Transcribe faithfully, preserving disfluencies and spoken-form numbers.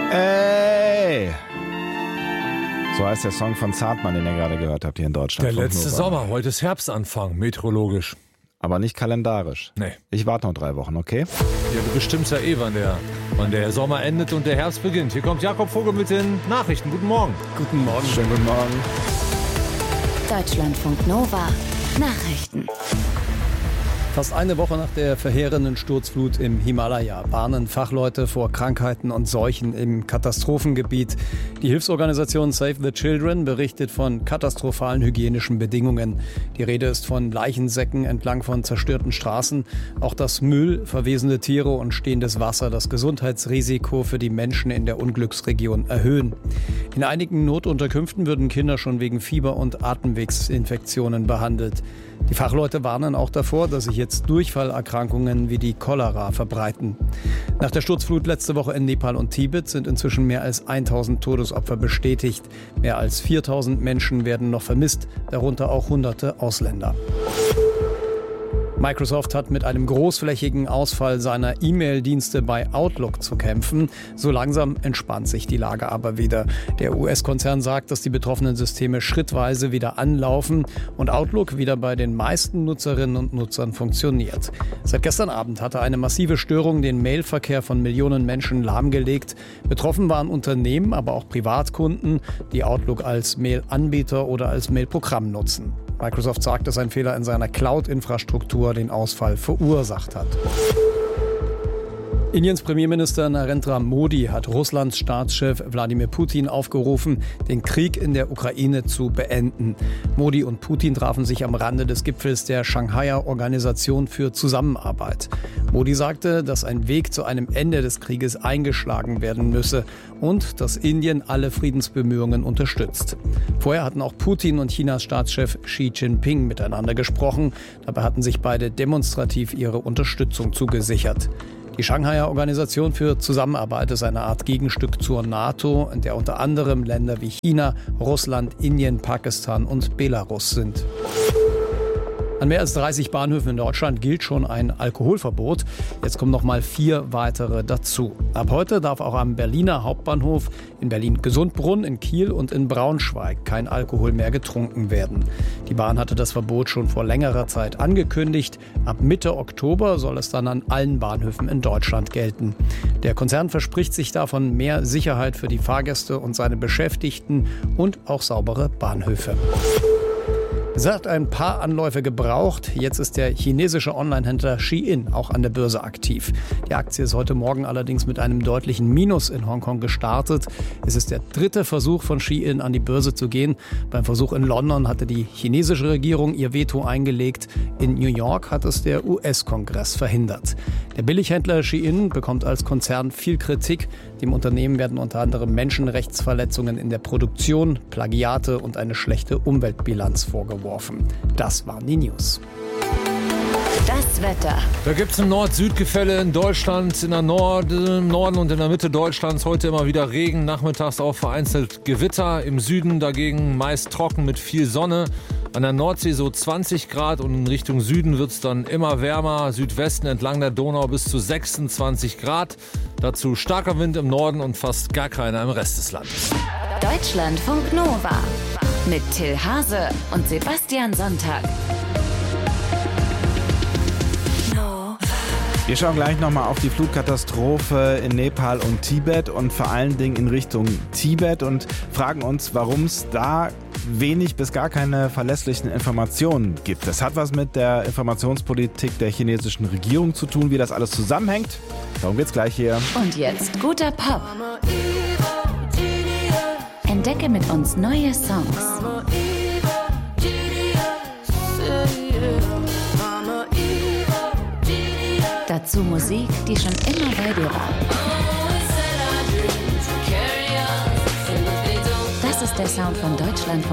Ey! So heißt der Song von Zartmann, den ihr gerade gehört habt hier in Deutschland. Der letzte Sommer, heute ist Herbstanfang, meteorologisch. Aber nicht kalendarisch. Nee. Ich warte noch drei Wochen, okay? Ja, du bestimmst ja eh, wann der, wann der Sommer endet und der Herbst beginnt. Hier kommt Jakob Vogel mit den Nachrichten. Guten Morgen. Guten Morgen. Schönen guten Morgen. Deutschlandfunk Nova. Nachrichten. Fast eine Woche nach der verheerenden Sturzflut im Himalaya warnen Fachleute vor Krankheiten und Seuchen im Katastrophengebiet. Die Hilfsorganisation Save the Children berichtet von katastrophalen hygienischen Bedingungen. Die Rede ist von Leichensäcken entlang von zerstörten Straßen. Auch das Müll, verwesende Tiere und stehendes Wasser das Gesundheitsrisiko für die Menschen in der Unglücksregion erhöhen. In einigen Notunterkünften würden Kinder schon wegen Fieber- und Atemwegsinfektionen behandelt. Die Fachleute warnen auch davor, dass sich jetzt Durchfallerkrankungen wie die Cholera verbreiten. Nach der Sturzflut letzte Woche in Nepal und Tibet sind inzwischen mehr als tausend Todesopfer bestätigt. Mehr als viertausend Menschen werden noch vermisst, darunter auch hunderte Ausländer. Microsoft hat mit einem großflächigen Ausfall seiner E-Mail-Dienste bei Outlook zu kämpfen. So langsam entspannt sich die Lage aber wieder. Der U S-Konzern sagt, dass die betroffenen Systeme schrittweise wieder anlaufen und Outlook wieder bei den meisten Nutzerinnen und Nutzern funktioniert. Seit gestern Abend hatte eine massive Störung den Mailverkehr von Millionen Menschen lahmgelegt. Betroffen waren Unternehmen, aber auch Privatkunden, die Outlook als Mail-Anbieter oder als Mail-Programm nutzen. Microsoft sagt, dass ein Fehler in seiner Cloud-Infrastruktur den Ausfall verursacht hat. Indiens Premierminister Narendra Modi hat Russlands Staatschef Wladimir Putin aufgerufen, den Krieg in der Ukraine zu beenden. Modi und Putin trafen sich am Rande des Gipfels der Shanghaier Organisation für Zusammenarbeit. Modi sagte, dass ein Weg zu einem Ende des Krieges eingeschlagen werden müsse und dass Indien alle Friedensbemühungen unterstützt. Vorher hatten auch Putin und Chinas Staatschef Xi Jinping miteinander gesprochen. Dabei hatten sich beide demonstrativ ihre Unterstützung zugesichert. Die Shanghaier Organisation für Zusammenarbeit ist eine Art Gegenstück zur NATO, in der unter anderem Länder wie China, Russland, Indien, Pakistan und Belarus sind. An mehr als dreißig Bahnhöfen in Deutschland gilt schon ein Alkoholverbot. Jetzt kommen noch mal vier weitere dazu. Ab heute darf auch am Berliner Hauptbahnhof, in Berlin-Gesundbrunn, in Kiel und in Braunschweig kein Alkohol mehr getrunken werden. Die Bahn hatte das Verbot schon vor längerer Zeit angekündigt. Ab Mitte Oktober soll es dann an allen Bahnhöfen in Deutschland gelten. Der Konzern verspricht sich davon mehr Sicherheit für die Fahrgäste und seine Beschäftigten und auch saubere Bahnhöfe. Es hat ein paar Anläufe gebraucht. Jetzt ist der chinesische Onlinehändler Shein auch an der Börse aktiv. Die Aktie ist heute Morgen allerdings mit einem deutlichen Minus in Hongkong gestartet. Es ist der dritte Versuch von Shein an die Börse zu gehen. Beim Versuch in London hatte die chinesische Regierung ihr Veto eingelegt. In New York hat es der U S-Kongress verhindert. Der Billighändler Shein bekommt als Konzern viel Kritik. Dem Unternehmen werden unter anderem Menschenrechtsverletzungen in der Produktion, Plagiate und eine schlechte Umweltbilanz vorgeworfen. Das waren die News. Das Wetter. Da gibt es ein Nord-Süd-Gefälle in Deutschland, in der Nord-, im Norden und in der Mitte Deutschlands. Heute immer wieder Regen, nachmittags auch vereinzelt Gewitter. Im Süden dagegen meist trocken mit viel Sonne. An der Nordsee so zwanzig Grad und in Richtung Süden wird es dann immer wärmer. Südwesten entlang der Donau bis zu sechsundzwanzig Grad. Dazu starker Wind im Norden und fast gar keiner im Rest des Landes. Deutschlandfunk Nova mit Till Hase und Sebastian Sonntag. Wir schauen gleich nochmal auf die Flutkatastrophe in Nepal und Tibet und vor allen Dingen in Richtung Tibet und fragen uns, warum es da wenig bis gar keine verlässlichen Informationen gibt. Das hat was mit der Informationspolitik der chinesischen Regierung zu tun, wie das alles zusammenhängt. Darum geht's gleich hier. Und jetzt guter Pop. Entdecke mit uns neue Songs. Dazu Musik, die schon immer bei dir war. Das ist der Sound von Deutschland.